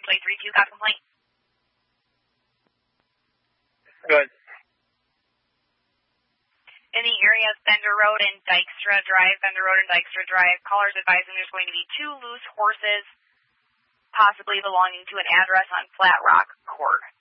623-2, got a complaint? Good. In the area of Bender Road and Dykstra Drive, callers advising there's going to be 2 loose horses, possibly belonging to an address on Flat Rock Court.